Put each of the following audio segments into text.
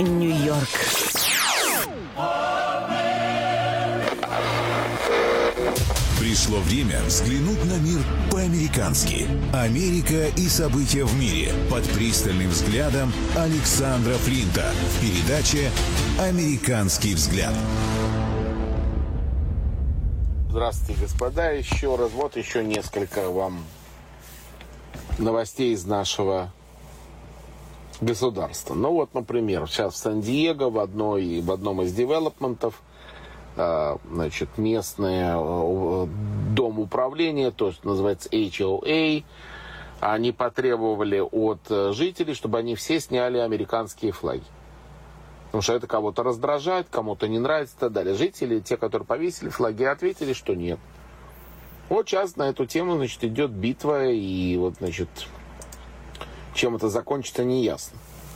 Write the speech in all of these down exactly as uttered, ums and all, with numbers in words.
Нью-Йорк. Пришло время взглянуть на мир по-американски. Америка и события в мире под пристальным взглядом Александра Флинта в передаче «Американский взгляд». Здравствуйте, господа. Еще раз, вот еще несколько вам новостей из нашего государства. Ну вот, например, сейчас в Сан-Диего в, одной, в одном из девелопментов значит, местное дом управления, то, что называется эйч о эй, они потребовали от жителей, чтобы они все сняли американские флаги. Потому что это кого-то раздражает, кому-то не нравится и так далее. Жители, те, которые повесили флаги, ответили, что нет. Вот сейчас на эту тему, значит, идет битва, и вот, значит, чем это закончится, не ясно.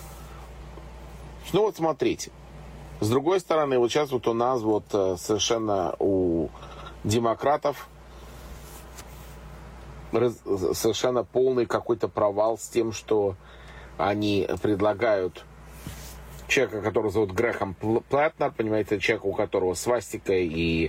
Ну вот смотрите. С другой стороны, вот сейчас вот у нас вот совершенно у демократов совершенно полный какой-то провал с тем, что они предлагают человека, которого зовут Грэхэм Платнер, понимаете, человека, у которого свастика и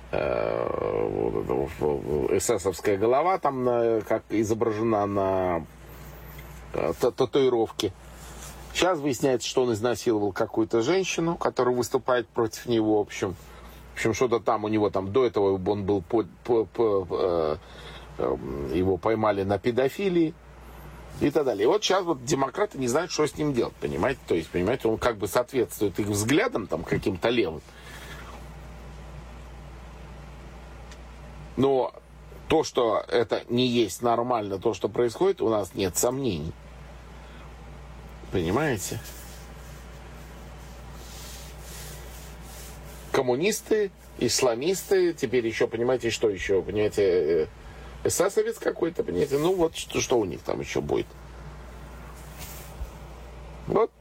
э, эсэсовская голова там на, как изображена на э, татуировке. Сейчас выясняется, что он изнасиловал какую-то женщину, которая выступает против него. В общем, в общем что-то там у него там до этого он был по, по, по, э, э, его поймали на педофилии и так далее. И вот сейчас вот демократы не знают, что с ним делать, понимаете? То есть, понимаете, он как бы соответствует их взглядам там каким-то левым. Но то, что это не есть нормально, то, что происходит, у нас нет сомнений. Понимаете? Коммунисты, исламисты, теперь еще, понимаете, что еще, понимаете, эсэсовец какой-то, понимаете, ну вот что, что у них там еще будет. Вот.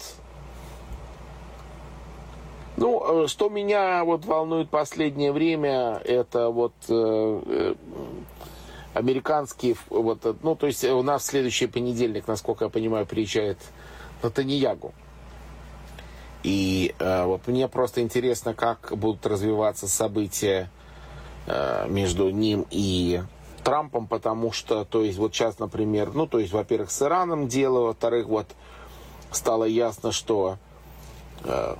Ну, что меня вот волнует в последнее время, это вот э, американские, вот, ну, то есть у нас в следующий понедельник, насколько я понимаю, приезжает Нетаньягу. И э, вот мне просто интересно, как будут развиваться события э, между ним и Трампом, потому что, то есть, вот сейчас, например, ну, то есть, во-первых, с Ираном дело, во-вторых, вот стало ясно, что э,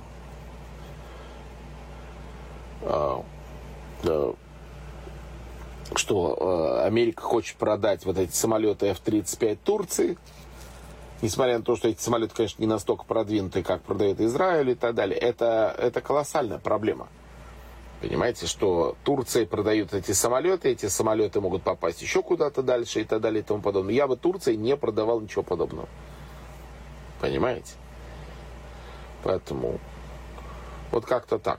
э, э, что э, Америка хочет продать вот эти самолеты эф тридцать пять Турции. Несмотря на то, что эти самолеты, конечно, не настолько продвинутые, как продает Израиль и так далее, это, это колоссальная проблема. Понимаете, что Турция продает эти самолеты, эти самолеты могут попасть еще куда-то дальше и так далее и тому подобное. Я бы Турции не продавал ничего подобного. Понимаете? Поэтому вот как-то так.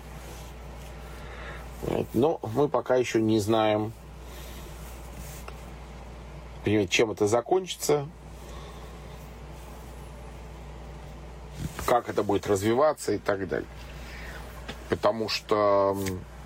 Но мы пока еще не знаем, понимаете, чем это закончится. Как это будет развиваться и так далее. Потому что,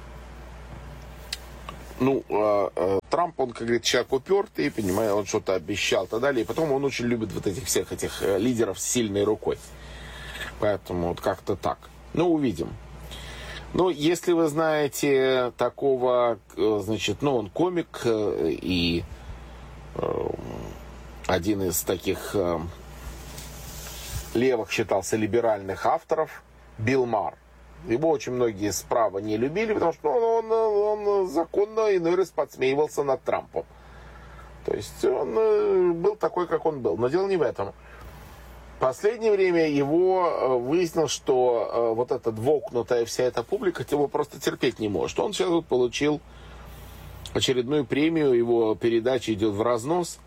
ну, э, э, Трамп, он, как говорит, человек упертый, понимаете, он что-то обещал и так далее. И потом он очень любит вот этих всех этих э, лидеров с сильной рукой. Поэтому вот как-то так. Ну, увидим. Ну, если вы знаете такого, э, значит, ну, он комик э, и э, один из таких... Э, левых считался либеральных авторов, Билл Марр. Его очень многие справа не любили, потому что он, он, он законно иной раз подсмеивался над Трампом. То есть он был такой, как он был. Но дело не в этом. В последнее время его выяснилось, что вот эта двокнутая вся эта публика его просто терпеть не может. Он сейчас вот получил очередную премию, его передача идет в разнос.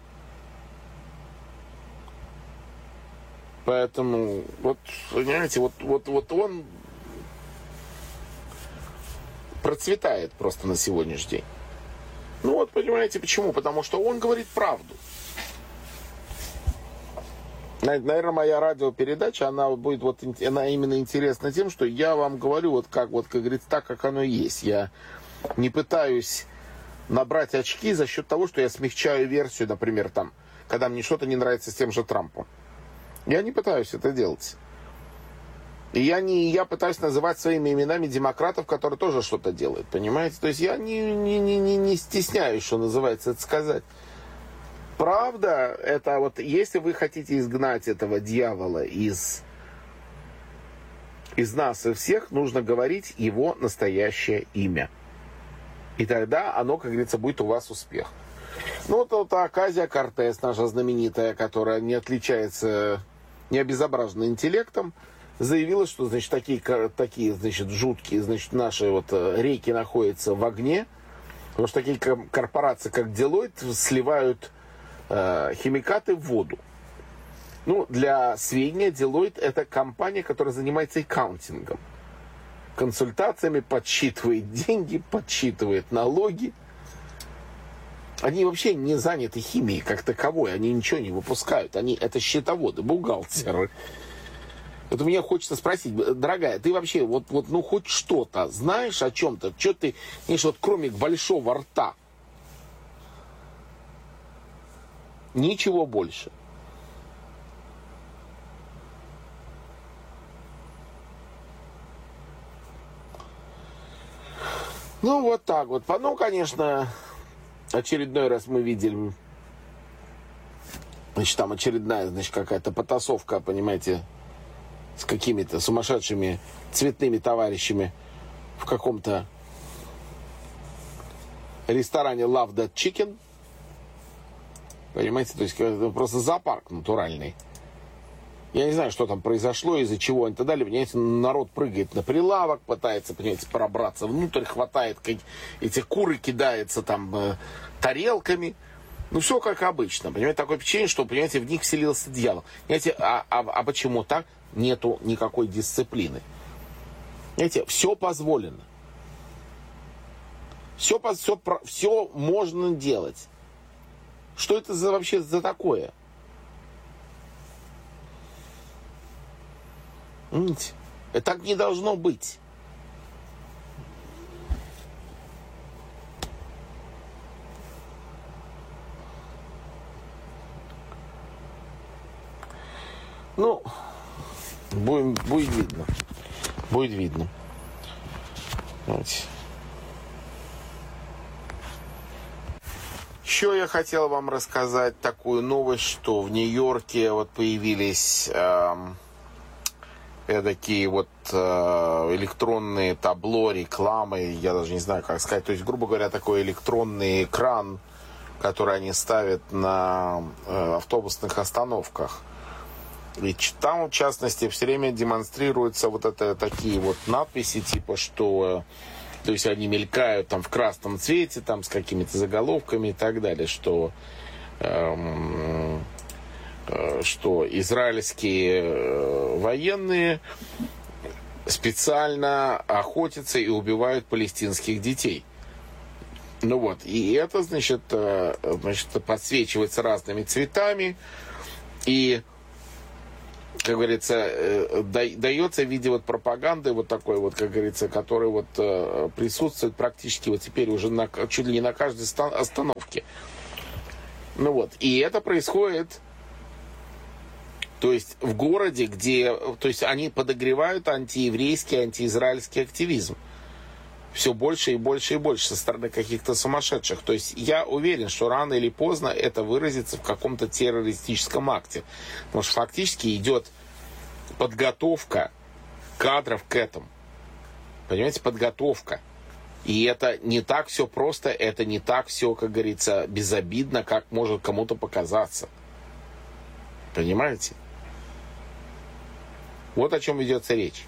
Поэтому, вот, понимаете, вот, вот, вот он процветает просто на сегодняшний день. Ну вот, понимаете, почему? Потому что он говорит правду. Наверное, моя радиопередача, она будет вот, она именно интересна тем, что я вам говорю, вот как, вот, как говорится, так, как оно есть. Я не пытаюсь набрать очки за счет того, что я смягчаю версию, например, там, когда мне что-то не нравится с тем же Трампом. Я не пытаюсь это делать. И я, не, я пытаюсь называть своими именами демократов, которые тоже что-то делают, понимаете? То есть я не, не, не, не стесняюсь, что называется, это сказать. Правда, это вот, если вы хотите изгнать этого дьявола из, из нас и всех, нужно говорить его настоящее имя. И тогда оно, как говорится, будет у вас успех. Ну, вот, вот Оказио-Кортес, наша знаменитая, которая не отличается, не обезображена интеллектом, заявила, что, значит, такие, такие, значит, жуткие, значит, наши вот реки находятся в огне, потому что такие корпорации, как Deloitte, сливают э, химикаты в воду. Ну, для сведения, Deloitte — это компания, которая занимается аккаунтингом, консультациями, подсчитывает деньги, подсчитывает налоги. Они вообще не заняты химией как таковой, они ничего не выпускают, они это счетоводы, бухгалтеры. Вот мне хочется спросить, дорогая, ты вообще вот, вот ну хоть что-то знаешь о чем-то? Что ты, знаешь, вот кроме большого рта? Ничего больше. Ну, вот так вот. Ну, конечно, очередной раз мы видели, значит, там очередная, значит, какая-то потасовка, понимаете, с какими-то сумасшедшими цветными товарищами в каком-то ресторане Love That Chicken. Понимаете, то есть просто зоопарк натуральный. Я не знаю, что там произошло, из-за чего и так далее. Понимаете, народ прыгает на прилавок, пытается, понимаете, пробраться внутрь, хватает эти куры, кидается там э, тарелками. Ну, все как обычно. Понимаете, такое впечатление, что, понимаете, в них вселился дьявол. Понимаете, а, а, а почему так? Нету никакой дисциплины. Понимаете, все позволено. Все, все, все можно делать. Что это за, вообще за такое? Видите? Это так не должно быть. Ну, будем, будет видно. Будет видно. Давайте. Еще я хотел вам рассказать такую новость, что в Нью-Йорке вот появились эм, такие вот э, электронные табло, рекламы, я даже не знаю, как сказать. То есть, грубо говоря, такой электронный экран, который они ставят на э, автобусных остановках. И там, в частности, все время демонстрируются вот это такие вот надписи, типа, что, то есть они мелькают там в красном цвете, там с какими-то заголовками и так далее, что, эм, э, что израильские э, военные специально охотятся и убивают палестинских детей. Ну вот, и это, значит, э, значит подсвечивается разными цветами, и, как говорится, дается в виде вот пропаганды вот такой вот, как говорится, который вот присутствует практически вот теперь уже на, чуть ли не на каждой остановке. Ну вот, и это происходит, то есть в городе, где, то есть они подогревают антиеврейский, антиизраильский активизм. Все больше и больше и больше со стороны каких-то сумасшедших. То есть я уверен, что рано или поздно это выразится в каком-то террористическом акте. Потому что фактически идет подготовка кадров к этому. Понимаете, подготовка. И это не так все просто, это не так все, как говорится, безобидно, как может кому-то показаться. Понимаете? Вот о чем ведется речь.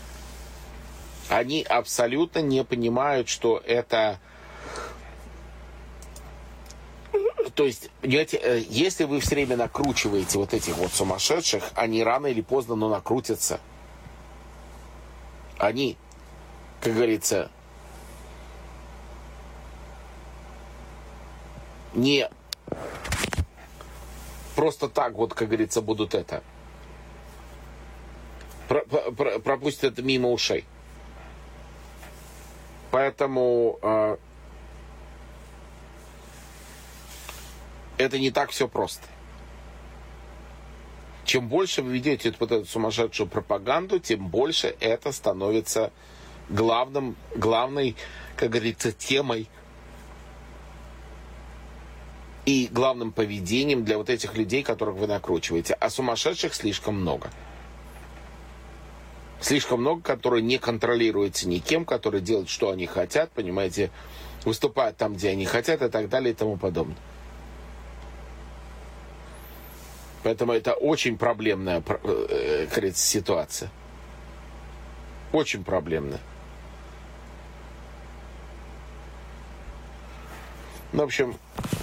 Они абсолютно не понимают, что это... То есть, понимаете, если вы все время накручиваете вот этих вот сумасшедших, они рано или поздно, но накрутятся. Они, как говорится, не просто так вот, как говорится, будут это... пропустят это мимо ушей. Поэтому э, это не так все просто. Чем больше вы ведете вот эту сумасшедшую пропаганду, тем больше это становится главным, главной, как говорится, темой и главным поведением для вот этих людей, которых вы накручиваете. А сумасшедших слишком много. Слишком много, которые не контролируются никем, которые делают, что они хотят, понимаете, выступают там, где они хотят и так далее и тому подобное. Поэтому это очень проблемная, как говорится, ситуация. Очень проблемная. Ну, в общем,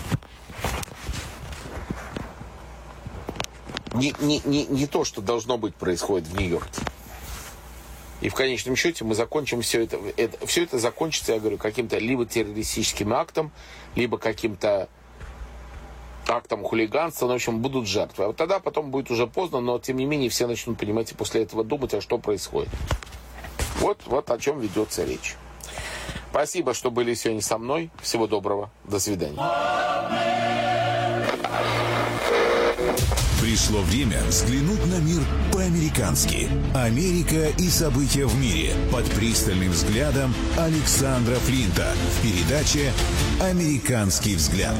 не, не, не, не то, что должно быть, происходит в Нью-Йорке. И в конечном счете мы закончим все это, это, все это закончится, я говорю, каким-то либо террористическим актом, либо каким-то актом хулиганства, ну, в общем, будут жертвы. А вот тогда потом будет уже поздно, но тем не менее все начнут, понимаете, после этого думать, а что происходит. Вот, вот о чем ведется речь. Спасибо, что были сегодня со мной. Всего доброго. До свидания. Пришло время взглянуть на мир по-американски. Америка и события в мире под пристальным взглядом Александра Флинта в передаче «Американский взгляд».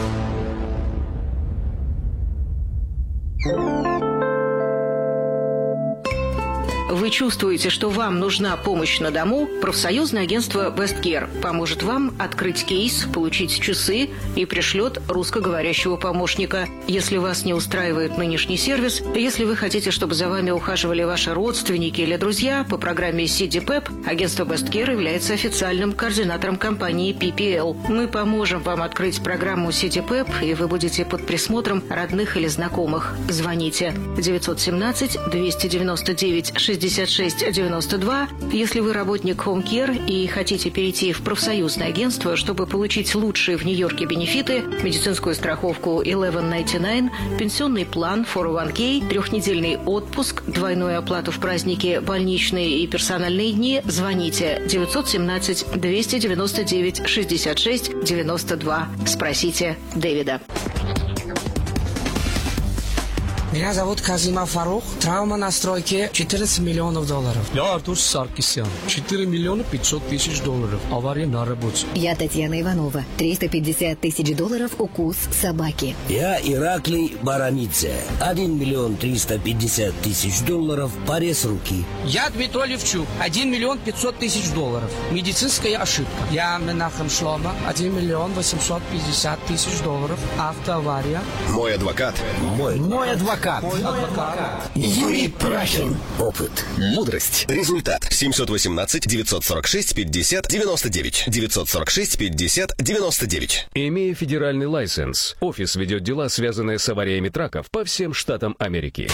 Вы чувствуете, что вам нужна помощь на дому? Профсоюзное агентство Весткер поможет вам открыть кейс, получить часы и пришлет русскоговорящего помощника. Если вас не устраивает нынешний сервис, если вы хотите, чтобы за вами ухаживали ваши родственники или друзья, по программе си ди пэп агентство Весткер является официальным координатором компании пи пи эл. Мы поможем вам открыть программу си ди пэп, и вы будете под присмотром родных или знакомых. Звоните девятьсот семнадцать двести девяносто девять шестьдесят шесть девяносто два. Если вы работник Home Care и хотите перейти в профсоюзное агентство, чтобы получить лучшие в Нью-Йорке бенефиты, медицинскую страховку eleven ninety-nine, пенсионный план фор о ван кей, трехнедельный отпуск, двойную оплату в праздники, больничные и персональные дни, звоните девятьсот семнадцать двести девяносто девять шестьдесят шесть девяносто два. Спросите Дэвида. Меня зовут Казима Фарух. Травма на стройке четырнадцать миллионов долларов. Я Артур Саркисян. четыре миллиона пятьсот тысяч долларов. Авария на работе. Я Татьяна Иванова. триста пятьдесят тысяч долларов укус собаки. Я Ираклий Барамидзе. один миллион триста пятьдесят тысяч долларов. Порез руки. Я Дмитрий Левчук. один миллион пятьсот тысяч долларов. Медицинская ошибка. Я Менахем Шлома. один миллион восемьсот пятьдесят тысяч долларов. Автоавария. Мой адвокат. Мой. Мой адвокат. Мой адвокат. Юрий Прахин. Опыт. Мудрость. Результат. семьсот восемнадцать девятьсот сорок шесть пятьдесят девяносто девять. девятьсот сорок шесть пятьдесят девяносто девять. Имея федеральный лайсенс, офис ведет дела, связанные с авариями траков по всем штатам Америки.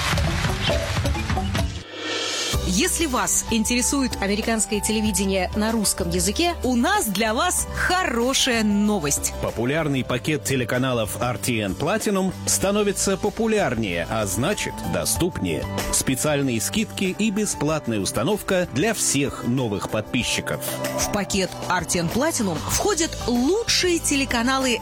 Если вас интересует американское телевидение на русском языке, у нас для вас хорошая новость. Популярный пакет телеканалов ар ти эн Platinum становится популярнее, а значит доступнее. Специальные скидки и бесплатная установка для всех новых подписчиков. В пакет ар ти эн Platinum входят лучшие телеканалы